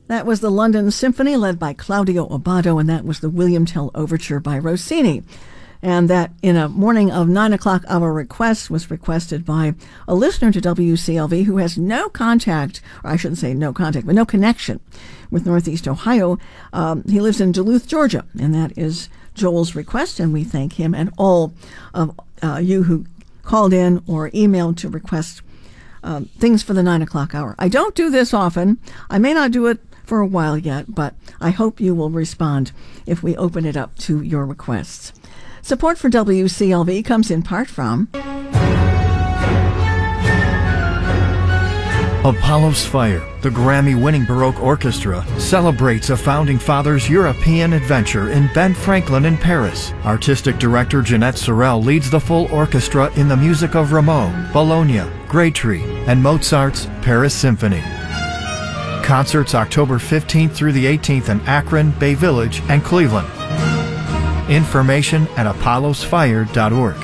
That was the London Symphony led by Claudio Abbado, and that was the William Tell Overture by Rossini. And that in a morning of 9 o'clock hour request was requested by a listener to WCLV who has no contact, or I shouldn't say no contact, but no connection with Northeast Ohio. He lives in Duluth, Georgia, and that is Joel's request, and we thank him and all of you who called in or emailed to request things for the 9 o'clock hour. I don't do this often. I may not do it for a while yet, but I hope you will respond if we open it up to your requests. Support for WCLV comes in part from Apollo's Fire, the Grammy-winning Baroque Orchestra, celebrates a Founding Fathers' European adventure in Ben Franklin in Paris. Artistic director Jeanette Sorel leads the full orchestra in the music of Rameau, Bologna, Grétry, and Mozart's Paris Symphony. Concerts October 15th through the 18th in Akron, Bay Village, and Cleveland. Information at apollosfire.org.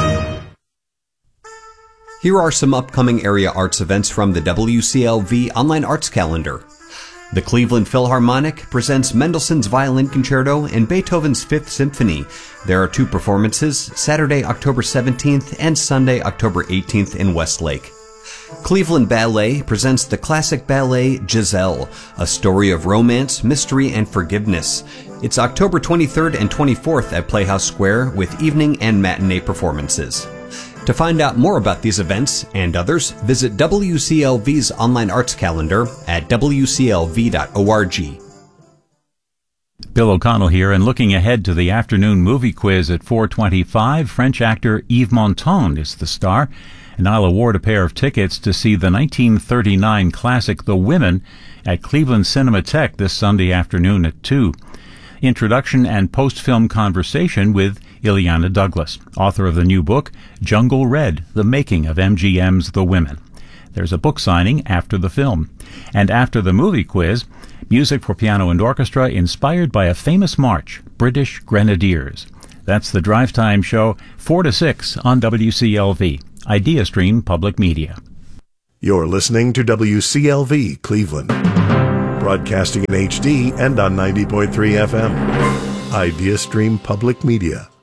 Here are some upcoming area arts events from the WCLV Online Arts Calendar. The Cleveland Philharmonic presents Mendelssohn's Violin Concerto and Beethoven's Fifth Symphony. There are 2 performances, Saturday, October 17th and Sunday, October 18th in Westlake. Cleveland Ballet presents the classic ballet Giselle, a story of romance, mystery, and forgiveness. It's October 23rd and 24th at Playhouse Square with evening and matinee performances. To find out more about these events and others, visit WCLV's online arts calendar at wclv.org. Bill O'Connell here, and looking ahead to the afternoon movie quiz at 4:25, French actor Yves Montand is the star, and I'll award a pair of tickets to see the 1939 classic The Women at Cleveland Cinematheque this Sunday afternoon at 2. Introduction and post-film conversation with Ileana Douglas, author of the new book, Jungle Red, The Making of MGM's The Women. There's a book signing after the film. And after the movie quiz, music for piano and orchestra inspired by a famous march, British Grenadiers. That's the Drive Time Show, 4 to 6 on WCLV, IdeaStream Public Media. You're listening to WCLV Cleveland, broadcasting in HD and on 90.3 FM. IdeaStream Public Media.